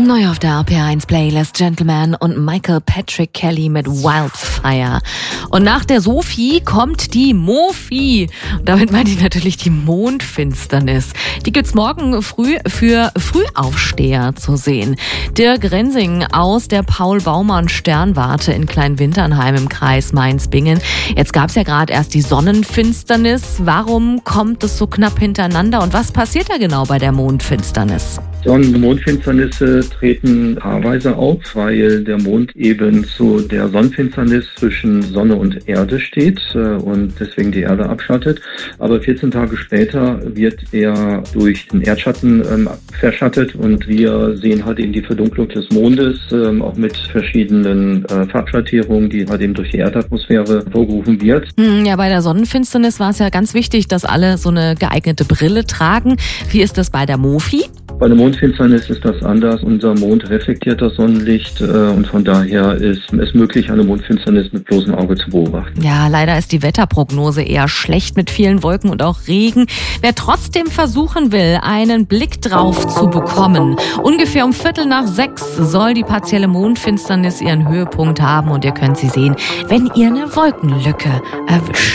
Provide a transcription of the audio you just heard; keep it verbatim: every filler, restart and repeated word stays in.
Neu auf der R P eins Playlist Gentleman und Michael Patrick Kelly mit Wildfire. Und nach der Sophie kommt die Mofi. Und damit meine ich natürlich die Mondfinsternis. Die gibt's morgen früh für Frühaufsteher zu sehen. Dirk Rensing aus der Paul-Baumann-Sternwarte in Kleinwinternheim im Kreis Mainz-Bingen. Jetzt gab's ja gerade erst die Sonnenfinsternis. Warum kommt es so knapp hintereinander und was passiert da genau bei der Mondfinsternis? Sonnen- und Mondfinsternisse treten paarweise auf, weil der Mond eben zu der Sonnenfinsternis zwischen Sonne und Erde steht äh, und deswegen die Erde abschattet. Aber vierzehn Tage später wird er durch den Erdschatten ähm, verschattet und wir sehen halt eben die Verdunklung des Mondes, ähm, auch mit verschiedenen äh, Farbschattierungen, die halt eben durch die Erdatmosphäre hervorgerufen wird. Ja, bei der Sonnenfinsternis war es ja ganz wichtig, dass alle so eine geeignete Brille tragen. Wie ist das bei der Mofi? Bei der Mondfinsternis ist das anders. Unser Mond reflektiert das Sonnenlicht äh, und von daher ist es möglich, eine Mondfinsternis mit bloßem Auge zu beobachten. Ja, leider ist die Wetterprognose eher schlecht mit vielen Wolken und auch Regen. Wer trotzdem versuchen will, einen Blick drauf zu bekommen, ungefähr um Viertel nach sechs soll die partielle Mondfinsternis ihren Höhepunkt haben und ihr könnt sie sehen, wenn ihr eine Wolkenlücke erwischt.